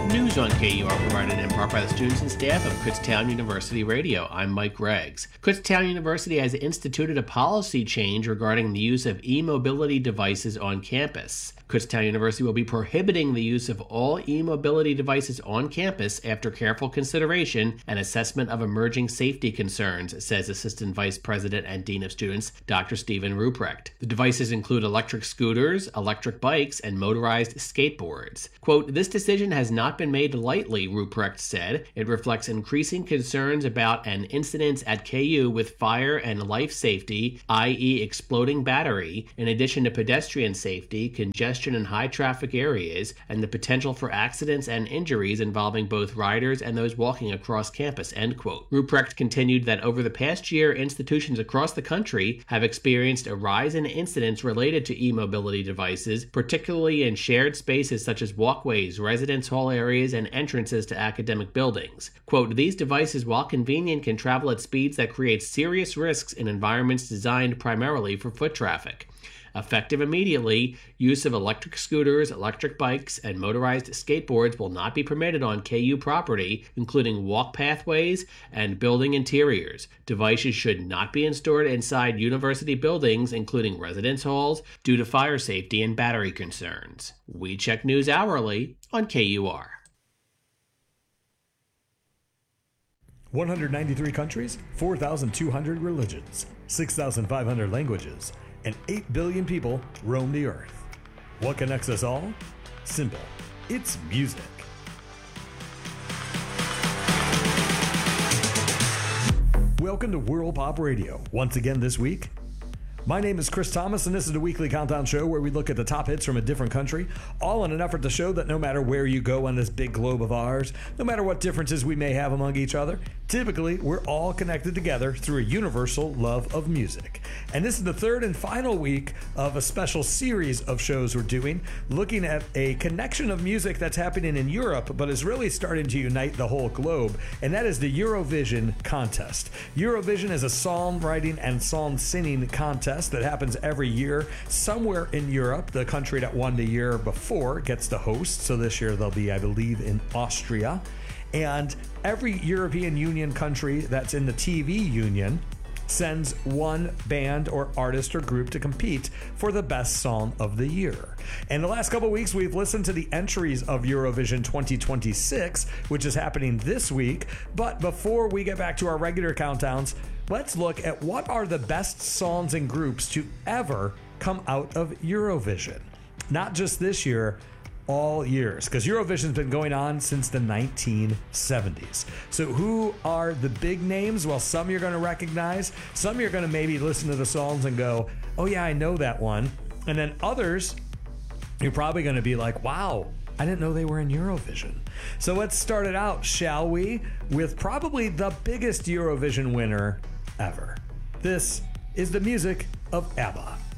News on KUR provided in part by the students and staff of Kutztown University Radio. I'm Mike Greggs. Kutztown University has instituted a policy change regarding the use of e-mobility devices on campus. Kutztown University will be prohibiting the use of all e-mobility devices on campus after careful consideration and assessment of emerging safety concerns, says Assistant Vice President and Dean of Students, Dr. Stephen Ruprecht. The devices include electric scooters, electric bikes, and motorized skateboards. Quote, "This decision has not been made lightly," Ruprecht said. "It reflects increasing concerns about an incident at KU with fire and life safety, i.e. exploding battery, in addition to pedestrian safety, congestion in high traffic areas, and the potential for accidents and injuries involving both riders and those walking across campus," end quote. Ruprecht continued that over the past year, institutions across the country have experienced a rise in incidents related to e-mobility devices, particularly in shared spaces such as walkways, residence hall areas, and entrances to academic buildings. Quote, "These devices, while convenient, can travel at speeds that create serious risks in environments designed primarily for foot traffic. Effective immediately, use of electric scooters, electric bikes, and motorized skateboards will not be permitted on KU property, including walk pathways and building interiors. Devices should not be installed inside university buildings, including residence halls, due to fire safety and battery concerns." We check news hourly on KUR. 193 countries, 4,200 religions, 6,500 languages, and 8 billion people roam the earth. What connects us all? Simple. It's music. Welcome to World Pop Radio. Once again this week, my name is Chris Thomas, and this is the weekly countdown show where we look at the top hits from a different country, all in an effort to show that no matter where you go on this big globe of ours, no matter what differences we may have among each other, typically we're all connected together through a universal love of music. And this is the third and final week of a special series of shows we're doing, looking at a connection of music that's happening in Europe, but is really starting to unite the whole globe, and that is the Eurovision contest. Eurovision is a psalm writing and psalm singing contest that happens every year somewhere in Europe. The country that won the year before gets to host. So this year they'll be, I believe, in Austria. And every European Union country that's in the TV Union sends one band or artist or group to compete for the best song of the year. In the last couple of weeks, we've listened to the entries of Eurovision 2026, which is happening this week. But before we get back to our regular countdowns, let's look at what are the best songs and groups to ever come out of Eurovision. Not just this year, all years, because Eurovision's been going on since the 1970s. So who are the big names? Well, some you're going to recognize. Some you're going to maybe listen to the songs and go, "Oh yeah, I know that one." And then others, you're probably going to be like, "Wow, I didn't know they were in Eurovision." So let's start it out, shall we, with probably the biggest Eurovision winner ever. This is the music of ABBA.